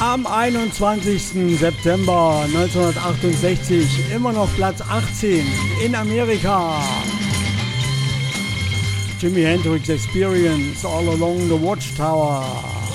Am 21. September 1968 immer noch Platz 18 in Amerika. Jimi Hendrix Experience All Along the Watchtower.